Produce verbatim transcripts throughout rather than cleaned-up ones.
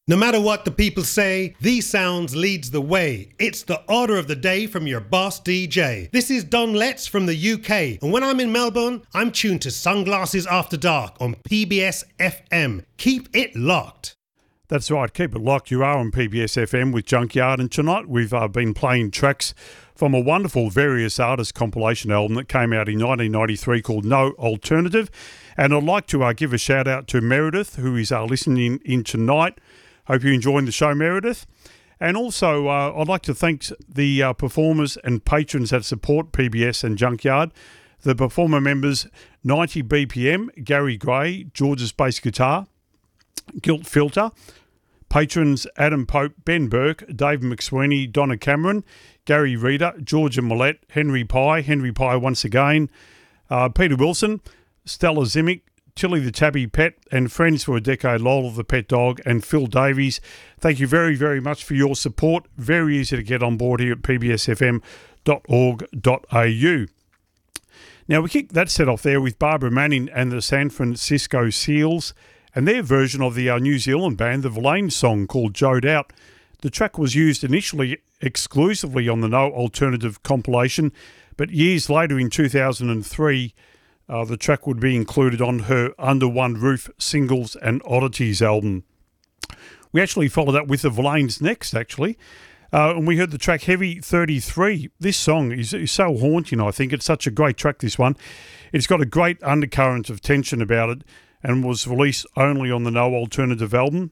No matter what the people say, These Sounds leads the way. It's the order of the day from your boss D J. This is Don Letts from the U K, and when I'm in Melbourne, I'm tuned to Sunglasses After Dark on P B S F M. Keep it locked. That's right, keep it locked. You are on P B S F M with Junkyard, and tonight we've uh, been playing tracks from a wonderful Various Artists compilation album that came out in nineteen ninety-three called No Alternative. And I'd like to uh, give a shout out to Meredith, who is uh, listening in tonight. Hope you're enjoying the show, Meredith. And also, uh, I'd like to thank the uh, performers and patrons that support P B S and Junkyard. The performer members, ninety B P M, Gary Gray, George's Bass Guitar, Guilt Filter. Patrons, Adam Pope, Ben Burke, Dave McSweeney, Donna Cameron, Gary Reeder, Georgia Millette, Henry Pye, Henry Pye once again, uh, Peter Wilson, Stella Zimic, Tilly the Tabby Pet, and friends for a decade, Lola the Pet Dog, and Phil Davies. Thank you very, very much for your support. Very easy to get on board here at p b s f m dot org dot a u. Now, we kick that set off there with Barbara Manning and the San Francisco Seals and their version of the uh, New Zealand band, the Verlaine song called Joed Out. The track was used initially exclusively on the No Alternative compilation, but years later in two thousand three, Uh, the track would be included on her Under One Roof Singles and Oddities album. We actually followed up with the Verlaines next, actually, uh, and we heard the track Heavy thirty-three. This song is, is so haunting, I think. It's such a great track, this one. It's got a great undercurrent of tension about it and was released only on the No Alternative album.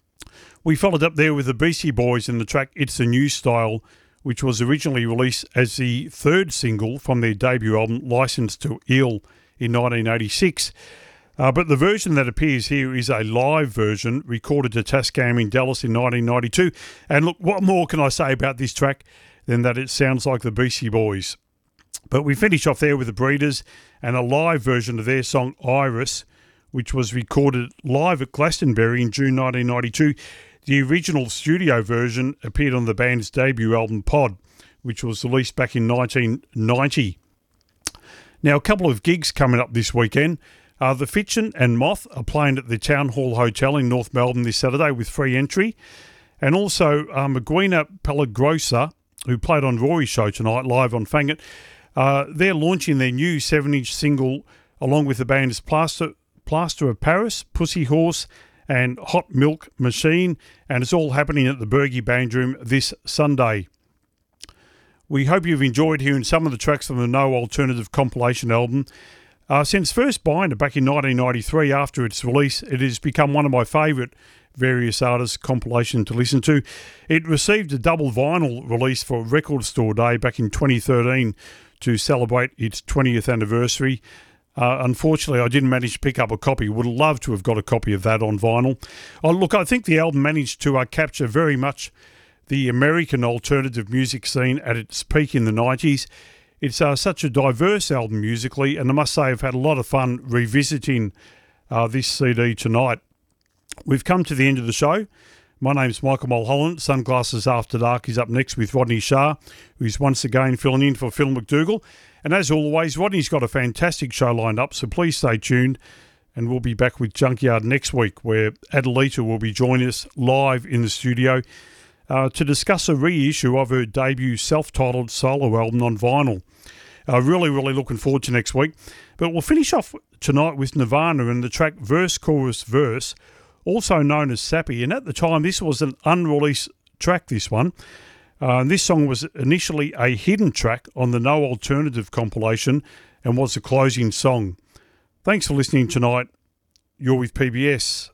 We followed up there with the Beastie Boys in the track It's a New Style, which was originally released as the third single from their debut album, Licensed to Ill, in nineteen eighty-six. Uh, but the version that appears here is a live version recorded at Tascam in Dallas in nineteen ninety-two. And look, what more can I say about this track than that it sounds like the Beastie Boys? But we finish off there with the Breeders and a live version of their song Iris, which was recorded live at Glastonbury in June nineteen ninety-two. The original studio version appeared on the band's debut album Pod, which was released back in nineteen ninety. Now, a couple of gigs coming up this weekend. Uh, the Fitchin and Moth are playing at the Town Hall Hotel in North Melbourne this Saturday with free entry. And also uh, Maguina Pelagrosa, who played on Rory's show tonight live on Fangit, uh, they're launching their new seven-inch single along with the band's Plaster, Plaster of Paris, Pussy Horse and Hot Milk Machine. And it's all happening at the Bergie Band Room this Sunday. We hope you've enjoyed hearing some of the tracks from the No Alternative compilation album. Uh, since first buying it back in nineteen ninety-three after its release, it has become one of my favourite Various Artists compilation to listen to. It received a double vinyl release for Record Store Day back in twenty thirteen to celebrate its twentieth anniversary. Uh, unfortunately, I didn't manage to pick up a copy. Would have loved to have got a copy of that on vinyl. Oh, look, I think the album managed to uh, capture very much the American alternative music scene at its peak in the nineties. It's uh, such a diverse album musically, and I must say I've had a lot of fun revisiting uh, this C D tonight. We've come to the end of the show. My name's Michael Mulholland. Sunglasses After Dark is up next with Rodney Shah, who's once again filling in for Phil McDougall. And as always, Rodney's got a fantastic show lined up, so please stay tuned. And we'll be back with Junkyard next week, where Adelita will be joining us live in the studio Uh, to discuss a reissue of her debut self-titled solo album on vinyl. Uh, really, really looking forward to next week. But we'll finish off tonight with Nirvana and the track Verse, Chorus, Verse, also known as Sappy. And at the time, this was an unreleased track, this one. Uh, and this song was initially a hidden track on the No Alternative compilation and was the closing song. Thanks for listening tonight. You're with P B S.